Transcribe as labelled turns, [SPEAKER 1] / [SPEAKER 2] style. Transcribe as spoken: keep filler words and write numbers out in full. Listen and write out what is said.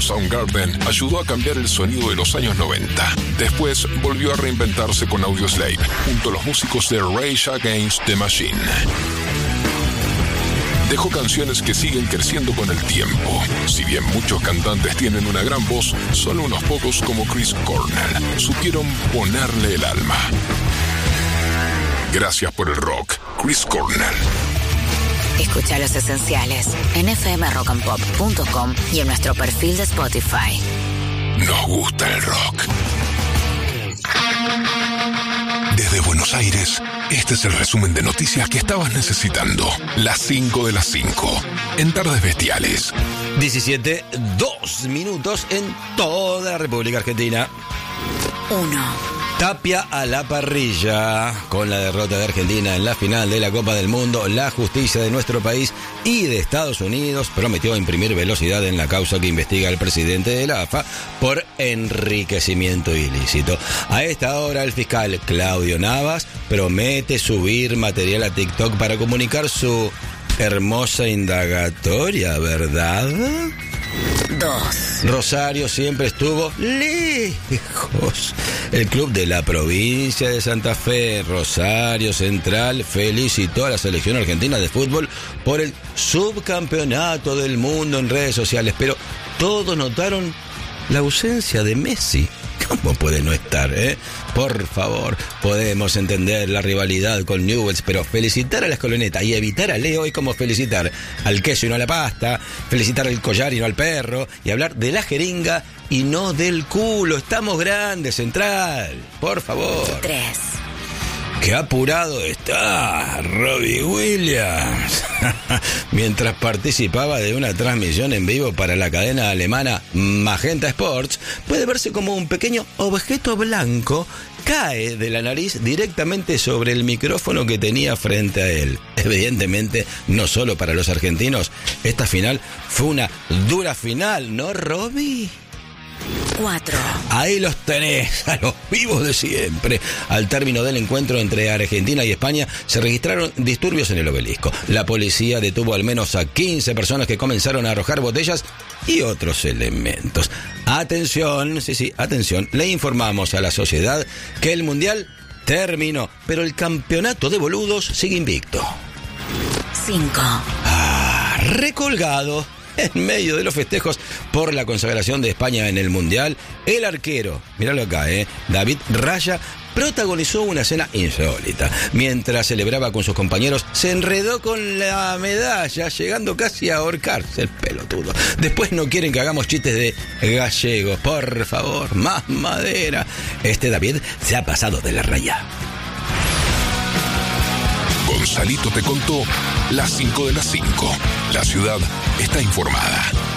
[SPEAKER 1] Soundgarden ayudó a cambiar el sonido de los años noventa. Después volvió a reinventarse con Audioslave, junto a los músicos de Rage Against the Machine. Dejó canciones que siguen creciendo con el tiempo. Si bien muchos cantantes tienen una gran voz, solo unos pocos como Chris Cornell supieron ponerle el alma. Gracias por el rock, Chris Cornell.
[SPEAKER 2] Escucha Los Esenciales en f m rock and pop punto com y en nuestro perfil de Spotify.
[SPEAKER 1] Nos gusta el rock. Desde Buenos Aires, este es el resumen de noticias que estabas necesitando. Las cinco de las cinco, en Tardes Bestiales.
[SPEAKER 3] diecisiete, dos minutos en toda la República Argentina.
[SPEAKER 2] Uno.
[SPEAKER 3] Tapia a la parrilla. Con la derrota de Argentina en la final de la Copa del Mundo, la justicia de nuestro país y de Estados Unidos prometió imprimir velocidad en la causa que investiga al presidente de la A F A por enriquecimiento ilícito. A esta hora el fiscal Claudio Navas promete subir material a TikTok para comunicar su hermosa indagatoria, ¿verdad?
[SPEAKER 2] Dos.
[SPEAKER 3] Rosario siempre estuvo lejos. El club de la provincia de Santa Fe, Rosario Central, felicitó a la selección argentina de fútbol por el subcampeonato del mundo en redes sociales, pero todos notaron la ausencia de Messi. ¿Cómo puede no estar, eh? Por favor, podemos entender la rivalidad con Newell's, pero felicitar a la escoloneta y evitar a Leo es como felicitar al queso y no a la pasta, felicitar al collar y no al perro, y hablar de la jeringa y no del culo. Estamos grandes, Central, por favor.
[SPEAKER 2] Tres.
[SPEAKER 3] ¡Qué apurado está Robbie Williams! Mientras participaba de una transmisión en vivo para la cadena alemana Magenta Sports, puede verse como un pequeño objeto blanco cae de la nariz directamente sobre el micrófono que tenía frente a él. Evidentemente, no solo para los argentinos, esta final fue una dura final, ¿no, Robbie?
[SPEAKER 2] Cuatro.
[SPEAKER 3] Ahí los tenés, a los vivos de siempre. Al término del encuentro entre Argentina y España se registraron disturbios en el Obelisco. La policía detuvo al menos a quince personas que comenzaron a arrojar botellas y otros elementos. Atención, sí, sí, atención. Le informamos a la sociedad que el Mundial terminó, pero el campeonato de boludos sigue invicto.
[SPEAKER 2] Cinco.
[SPEAKER 3] Ah, recolgado. En medio de los festejos por la consagración de España en el Mundial, el arquero, míralo acá, eh, David Raya, protagonizó una escena insólita. Mientras celebraba con sus compañeros, se enredó con la medalla, llegando casi a ahorcarse el pelotudo. Después no quieren que hagamos chistes de gallegos, por favor, más madera. Este David se ha pasado de la raya.
[SPEAKER 1] Gonzalito te contó las cinco de las cinco. La ciudad está informada.